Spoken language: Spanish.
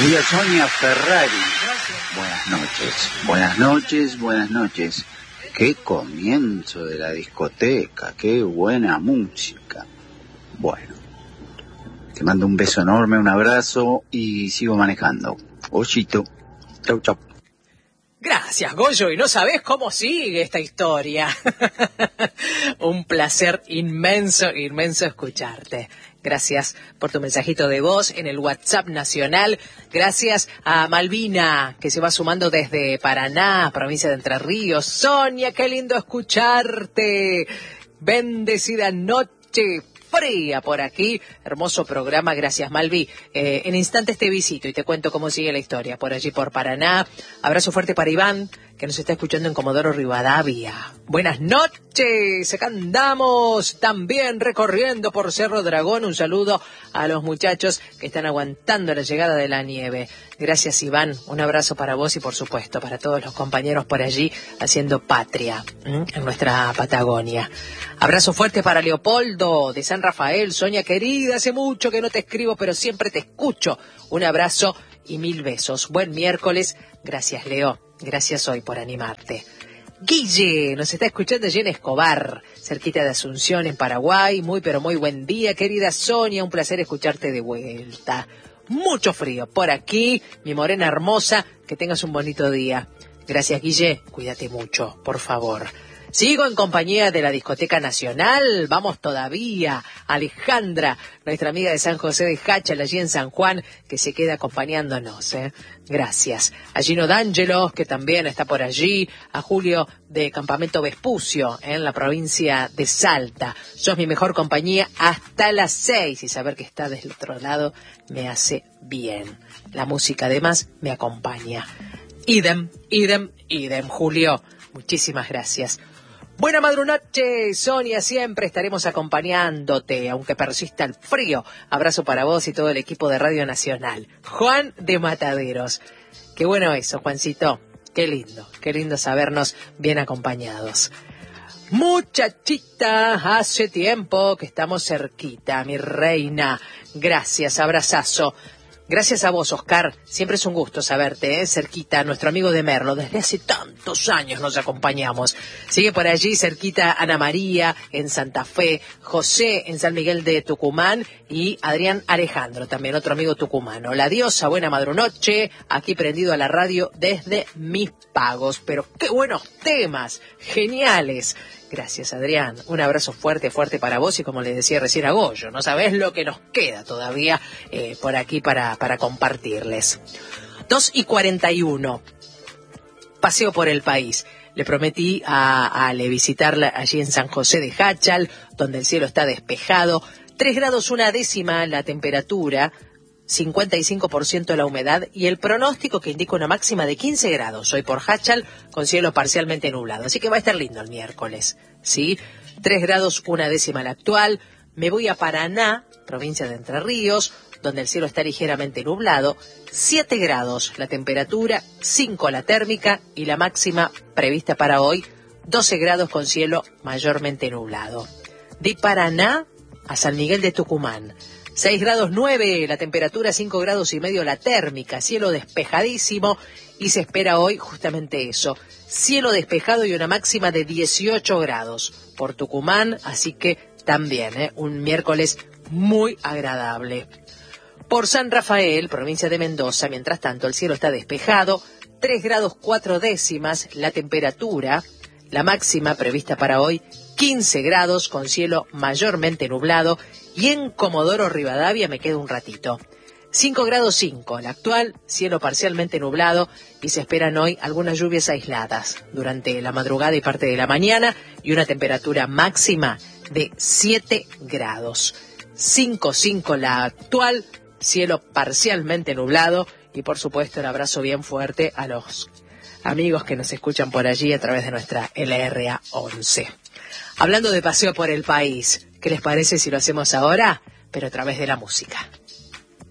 Querida Sonia Ferrari, buenas noches, buenas noches, buenas noches. Qué comienzo de la discoteca, qué buena música. Bueno, te mando un beso enorme, un abrazo y sigo manejando. Osito, chau, chau. Gracias, Goyo, y no sabés cómo sigue esta historia. Un placer inmenso escucharte. Gracias por tu mensajito de voz en el WhatsApp nacional. Gracias a Malvina, que se va sumando desde Paraná, provincia de Entre Ríos. Sonia, qué lindo escucharte. Bendecida noche. Fría por aquí, hermoso programa, gracias Malvi. En instantes te visito y te cuento cómo sigue la historia por allí por Paraná. Abrazo fuerte para Iván, que nos está escuchando en Comodoro Rivadavia. Buenas noches, acá andamos también recorriendo por Cerro Dragón. Un saludo a los muchachos que están aguantando la llegada de la nieve. Gracias Iván, un abrazo para vos y por supuesto para todos los compañeros por allí haciendo patria en nuestra Patagonia. Abrazo fuerte para Leopoldo de San Rafael. Sonia querida, hace mucho que no te escribo, pero siempre te escucho. Un abrazo y 1000 besos. Buen miércoles. Gracias, Leo. Gracias hoy por animarte. Guille nos está escuchando allí en Escobar, cerquita de Asunción, en Paraguay. Muy, pero muy buen día, querida Sonia. Un placer escucharte de vuelta. Mucho frío por aquí, mi morena hermosa. Que tengas un bonito día. Gracias, Guille. Cuídate mucho, por favor. Sigo en compañía de la Discoteca Nacional, vamos todavía, Alejandra, nuestra amiga de San José de Jáchal, allí en San Juan, que se queda acompañándonos, Gracias. A Gino D'Angelo, que también está por allí, a Julio de Campamento Vespucio, en la provincia de Salta. Sos mi mejor compañía hasta las 6, y saber que está del otro lado me hace bien. La música además me acompaña. Idem, Julio. Muchísimas gracias. Buena madrunoche, Sonia, siempre estaremos acompañándote, aunque persista el frío. Abrazo para vos y todo el equipo de Radio Nacional. Juan de Mataderos. Qué bueno eso, Juancito. Qué lindo sabernos bien acompañados. Muchachita, hace tiempo que estamos cerquita, mi reina. Gracias, abrazazo. Gracias a vos, Oscar. Siempre es un gusto saberte, cerquita, nuestro amigo de Merlo. Desde hace tantos años nos acompañamos. Sigue por allí, cerquita, Ana María, en Santa Fe, José, en San Miguel de Tucumán, y Adrián Alejandro, también otro amigo tucumano. La diosa, buena madrunoche, aquí prendido a la radio desde Mis Pagos. Pero qué buenos temas, geniales. Gracias, Adrián. Un abrazo fuerte para vos y como le decía recién a Goyo, no sabés lo que nos queda todavía por aquí para compartirles. 2:41. Paseo por el país. Le prometí a Ale visitarla allí en San José de Jáchal, donde el cielo está despejado. 3 grados 1/10 la temperatura, 55% la humedad y el pronóstico que indica una máxima de 15 grados hoy por Jáchal con cielo parcialmente nublado. Así que va a estar lindo el miércoles, ¿sí? 3 grados 1/10 la actual. Me voy a Paraná, provincia de Entre Ríos, donde el cielo está ligeramente nublado. 7 grados la temperatura, 5 la térmica y la máxima prevista para hoy, 12 grados con cielo mayormente nublado. De Paraná a San Miguel de Tucumán. 6 grados 9 la temperatura, 5 grados y medio la térmica, cielo despejadísimo y se espera hoy justamente eso, cielo despejado y una máxima de 18 grados por Tucumán, así que también un miércoles muy agradable. Por San Rafael, provincia de Mendoza, mientras tanto el cielo está despejado, 3 grados 4/10 la temperatura, la máxima prevista para hoy, 15 grados con cielo mayormente nublado. Y en Comodoro Rivadavia me quedo un ratito. 5 grados 5 la actual, cielo parcialmente nublado y se esperan hoy algunas lluvias aisladas durante la madrugada y parte de la mañana y una temperatura máxima de 7 grados. 5 la actual, cielo parcialmente nublado y por supuesto el abrazo bien fuerte a los amigos que nos escuchan por allí a través de nuestra LRA 11. Hablando de paseo por el país, ¿qué les parece si lo hacemos ahora, pero a través de la música?